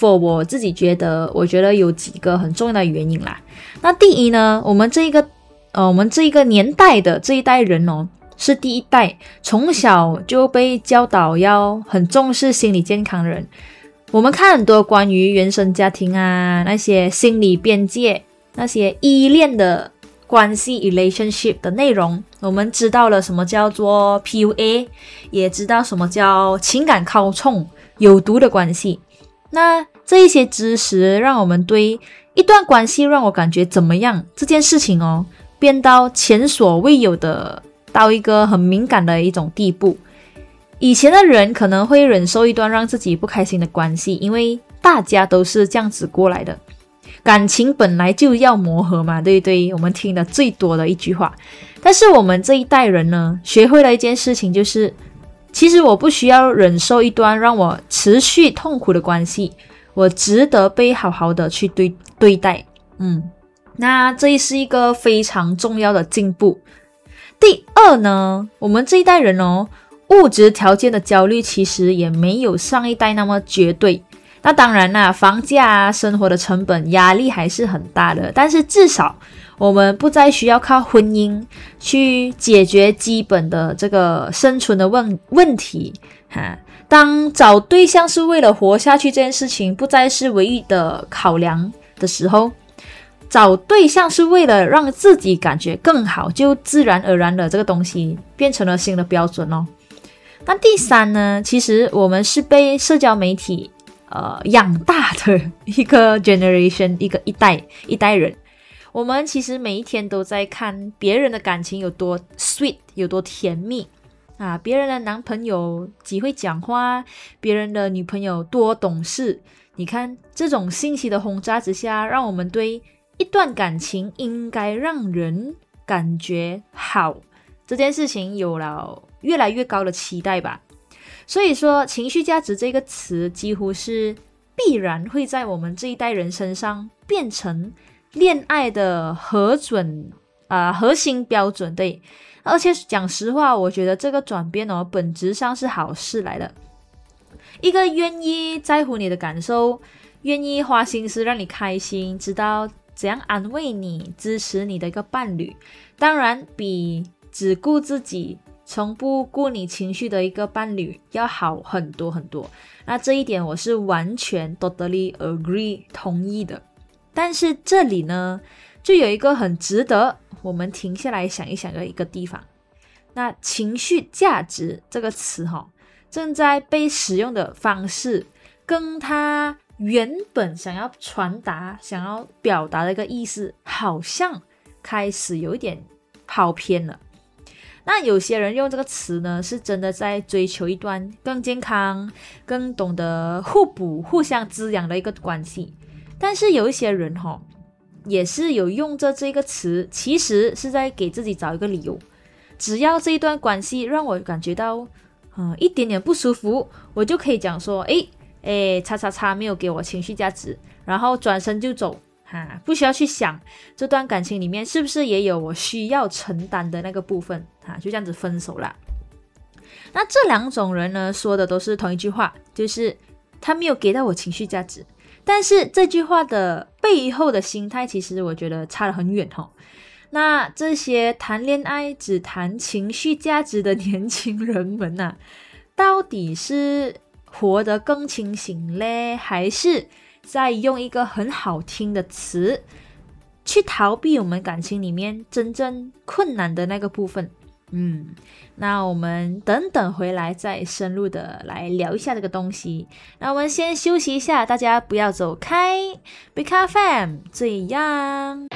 for 我自己觉得有几个很重要的原因啦。那第一呢，我们这一个年代的这一代人哦，是第一代从小就被教导要很重视心理健康的人。我们看很多关于原生家庭啊，那些心理边界，那些依恋的关系 relationship 的内容，我们知道了什么叫做 PUA， 也知道什么叫情感操纵有毒的关系。那这一些知识让我们对一段关系让我感觉怎么样这件事情哦，变到前所未有的到一个很敏感的一种地步。以前的人可能会忍受一段让自己不开心的关系，因为大家都是这样子过来的，感情本来就要磨合嘛，对不对？我们听的最多的一句话。但是我们这一代人呢，学会了一件事情，就是其实我不需要忍受一段让我持续痛苦的关系，我值得被好好的去对待。那这是一个非常重要的进步。第二呢，我们这一代人哦，物质条件的焦虑其实也没有上一代那么绝对。那当然啦，房价啊，生活的成本压力还是很大的，但是至少我们不再需要靠婚姻去解决基本的这个生存的问题当找对象是为了活下去这件事情不再是唯一的考量的时候，找对象是为了让自己感觉更好，就自然而然的这个东西变成了新的标准哦。那第三呢，其实我们是被社交媒体养大的一个 generation， 一代人。我们其实每一天都在看别人的感情有多 sweet， 有多甜蜜啊，别人的男朋友几会讲话，别人的女朋友多懂事。你看这种信息的轰炸之下，让我们对一段感情应该让人感觉好这件事情有了越来越高的期待吧。所以说情绪价值这个词几乎是必然会在我们这一代人身上变成恋爱的核心标准。对，而且讲实话，我觉得这个转变哦，本质上是好事来的。一个愿意在乎你的感受，愿意花心思让你开心，知道怎样安慰你，支持你的一个伴侣，当然比只顾自己从不顾你情绪的一个伴侣要好很多很多。那这一点我是完全 totally agree 同意的。但是这里呢，就有一个很值得我们停下来想一想的一个地方。那情绪价值这个词正在被使用的方式跟它原本想要传达想要表达的一个意思好像开始有一点跑偏了。那有些人用这个词呢，是真的在追求一段更健康更懂得互补互相滋养的一个关系。但是有一些人也是有用着这个词，其实是在给自己找一个理由，只要这一段关系让我感觉到一点点不舒服，我就可以讲说叉叉叉没有给我情绪价值，然后转身就走不需要去想这段感情里面是不是也有我需要承担的那个部分就这样子分手啦。那这两种人呢，说的都是同一句话，就是他没有给到我情绪价值。但是这句话的背后的心态其实我觉得差得很远那这些谈恋爱只谈情绪价值的年轻人们到底是活得更清醒嘞，还是在用一个很好听的词去逃避我们感情里面真正困难的那个部分？那我们等等回来再深入的来聊一下这个东西。那我们先休息一下，大家不要走开，贝卡 FM 这样。